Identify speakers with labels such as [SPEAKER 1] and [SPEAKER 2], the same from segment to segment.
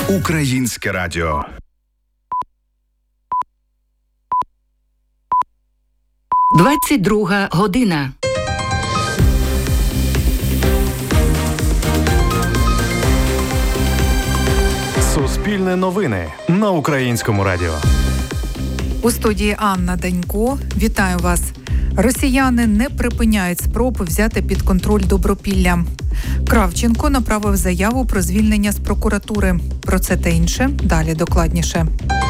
[SPEAKER 1] Українське радіо.
[SPEAKER 2] «22 година».
[SPEAKER 3] Суспільне новини на Українському радіо.
[SPEAKER 4] У студії Анна Данько. Вітаю вас. Росіяни не припиняють спроби взяти під контроль Добропілля. Кравченко направив заяву про звільнення з прокуратури. Про це та інше далі докладніше.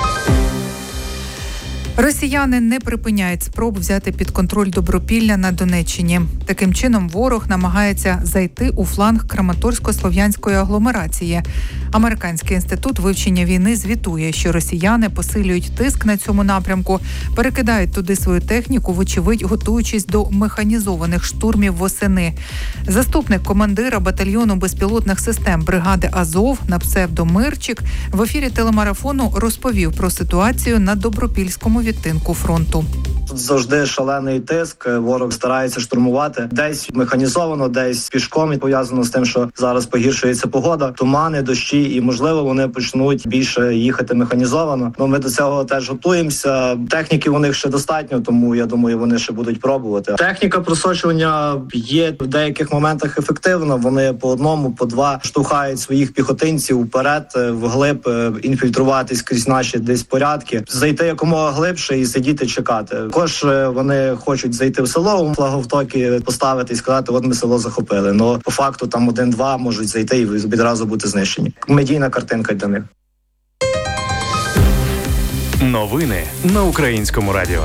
[SPEAKER 4] Росіяни не припиняють спроб взяти під контроль Добропілля на Донеччині. Таким чином, ворог намагається зайти у фланг Краматорсько-Слов'янської агломерації. Американський інститут вивчення війни звітує, що росіяни посилюють тиск на цьому напрямку, перекидають туди свою техніку, вочевидь, готуючись до механізованих штурмів восени. Заступник командира батальйону безпілотних систем бригади «Азов» на псевдо Мирчик в ефірі телемарафону розповів про ситуацію на Добропільському відтинку фронту.
[SPEAKER 5] Тут завжди шалений тиск, ворог старається штурмувати. Десь механізовано, десь пішком, і пов'язано з тим, що зараз погіршується погода, тумани, дощі, і, можливо, вони почнуть більше їхати механізовано. Ну, ми до цього теж готуємося. Техніки у них ще достатньо, тому, я думаю, вони ще будуть пробувати. Техніка просочування є в деяких моментах ефективна. Вони по одному, по два штовхають своїх піхотинців вперед, вглиб, інфільтруватись крізь наші десь порядки, зайти якомога глибше і сидіти чекати. Також вони хочуть зайти в село, флаговтоки поставити і сказати, от ми село захопили. Но по факту там 1-2 можуть зайти і відразу бути знищені. Медійна картинка для них.
[SPEAKER 3] Новини на Українському радіо.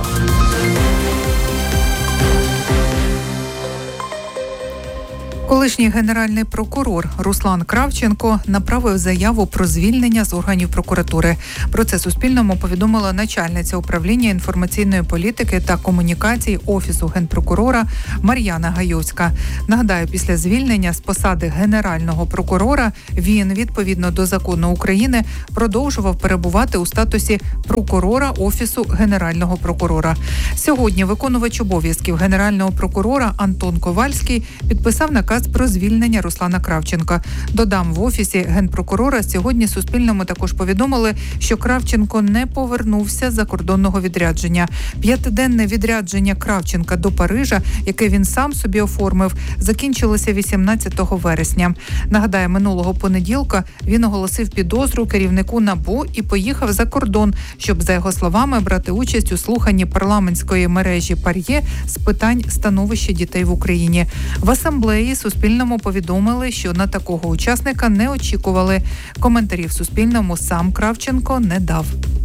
[SPEAKER 4] Колишній генеральний прокурор Руслан Кравченко направив заяву про звільнення з органів прокуратури. Про це Суспільному повідомила начальниця управління інформаційної політики та комунікацій Офісу генпрокурора Мар'яна Гайовська. Нагадаю, після звільнення з посади генерального прокурора він, відповідно до закону України, продовжував перебувати у статусі прокурора Офісу генерального прокурора. Сьогодні виконувач обов'язків генерального прокурора Антон Ковальський підписав наказ про звільнення Руслана Кравченка. Додам, в Офісі генпрокурора сьогодні Суспільному також повідомили, що Кравченко не повернувся з закордонного відрядження. 5-денне відрядження Кравченка до Парижа, яке він сам собі оформив, закінчилося 18 вересня. Нагадаю, минулого понеділка він оголосив підозру керівнику НАБУ і поїхав за кордон, щоб, за його словами, брати участь у слуханні парламентської мережі ПАРЄ з питань становища дітей в Україні. В асамблеї Суспільному повідомили, що на такого учасника не очікували. Коментарів Суспільному сам Кравченко не дав.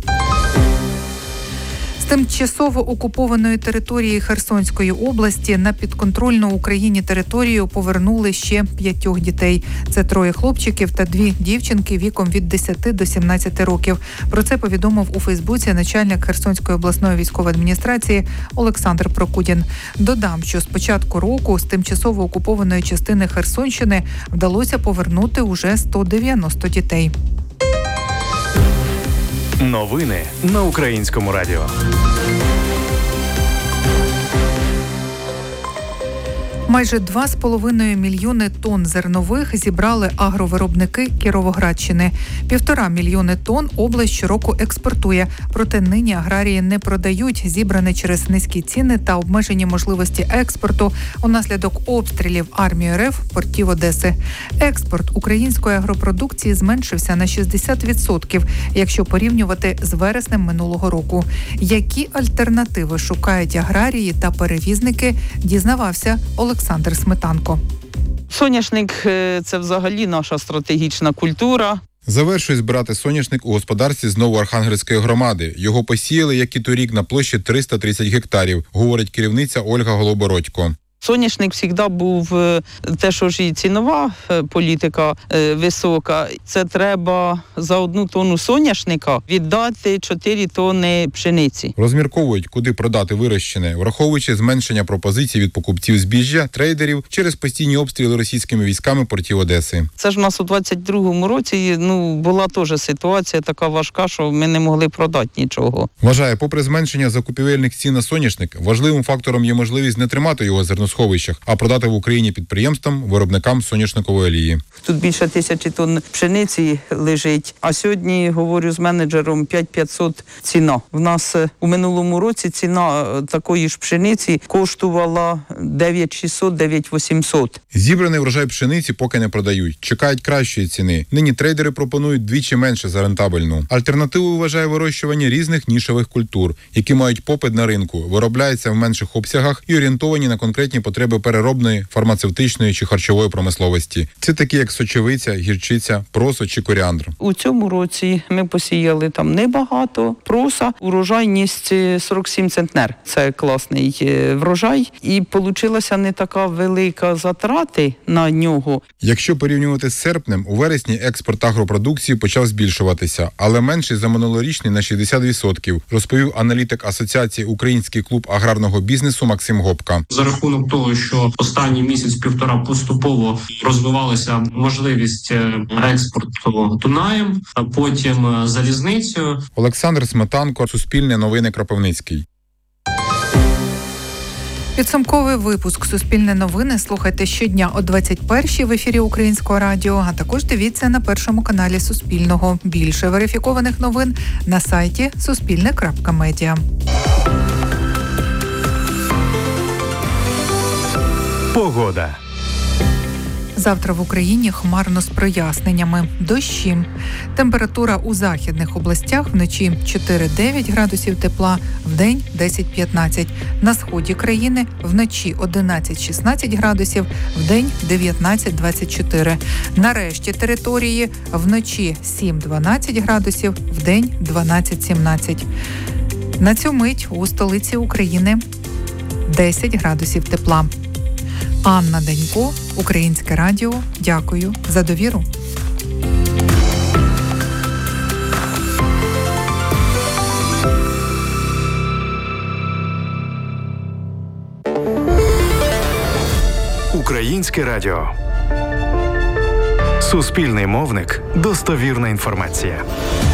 [SPEAKER 4] З тимчасово окупованої території Херсонської області на підконтрольну Україні територію повернули ще 5 дітей. Це 3 хлопчиків та 2 дівчинки віком від 10 до 17 років. Про це повідомив у Фейсбуці начальник Херсонської обласної військової адміністрації Олександр Прокудін. Додам, що з початку року з тимчасово окупованої частини Херсонщини вдалося повернути уже 190 дітей.
[SPEAKER 3] Новини на Українському радіо.
[SPEAKER 4] Майже 2,5 мільйони тонн зернових зібрали агровиробники Кіровоградщини. 1,5 мільйони тонн область щороку експортує. Проте нині аграрії не продають зібране через низькі ціни та обмежені можливості експорту унаслідок обстрілів армії РФ портів Одеси. Експорт української агропродукції зменшився на 60%, якщо порівнювати з вереснем минулого року. Які альтернативи шукають аграрії та перевізники, дізнавався Олександр Сметанко.
[SPEAKER 6] Соняшник – це взагалі наша стратегічна культура.
[SPEAKER 7] Завершують збирати соняшник у господарстві з Новоархангельської громади. Його посіяли, як і торік, на площі 330 гектарів, говорить керівниця Ольга Голобородько.
[SPEAKER 6] Соняшник завжди був те, що ж і цінова політика висока. Це треба за 1 тонну соняшника віддати 4 тонни пшениці.
[SPEAKER 7] Розмірковують, куди продати вирощене, враховуючи зменшення пропозицій від покупців збіжжя, трейдерів через постійні обстріли російськими військами портів Одеси.
[SPEAKER 6] Це ж у нас у 22-му році була теж ситуація така важка, що ми не могли продати нічого.
[SPEAKER 7] Вважає, попри зменшення закупівельних цін на соняшник, важливим фактором є можливість не тримати його зерно зерносховищах, а продати в Україні підприємствам, виробникам соняшникової олії.
[SPEAKER 6] Тут більше 1000 тонн пшениці лежить, а сьогодні, говорю з менеджером, 5500 ціна. В нас у минулому році ціна такої ж пшениці коштувала 9600, 9800.
[SPEAKER 7] Зібраний врожай пшениці поки не продають, чекають кращої ціни. Нині трейдери пропонують двічі менше за рентабельну. Альтернативою вважає вирощування різних нішевих культур, які мають попит на ринку, виробляються в менших обсягах і орієнтовані на конкретні потреби переробної, фармацевтичної чи харчової промисловості. Це такі, як сочевиця, гірчиця, просо чи коріандр.
[SPEAKER 6] У цьому році ми посіяли там небагато проса, урожайність 47 центнер. Це класний врожай. І получилася не така велика затрати на нього.
[SPEAKER 7] Якщо порівнювати з серпнем, у вересні експорт агропродукції почав збільшуватися, але менший за минулорічний на 60%, розповів аналітик Асоціації «Український клуб аграрного бізнесу» Максим Гопка.
[SPEAKER 1] За рахунок того, що останній місяць-півтора поступово розвивалася можливість експорту Дунаєм, а потім залізницею.
[SPEAKER 7] Олександр Сметанко, Суспільне новини, Кропивницький.
[SPEAKER 4] Підсумковий випуск «Суспільне новини» слухайте щодня о 21-й в ефірі Українського радіо, а також дивіться на першому каналі Суспільного. Більше верифікованих новин на сайті suspilne.media.
[SPEAKER 3] Погода.
[SPEAKER 4] Завтра в Україні хмарно з проясненнями. Дощі. Температура у західних областях вночі 4-9 градусів тепла, вдень 10-15. На сході країни вночі 11-16 градусів, вдень 19-24. На решті території вночі 7-12 градусів, вдень 12-17. На цю мить у столиці України 10 градусів тепла. Анна Данько, Українське радіо. Дякую за довіру.
[SPEAKER 3] Українське радіо. Суспільний мовник. Достовірна інформація.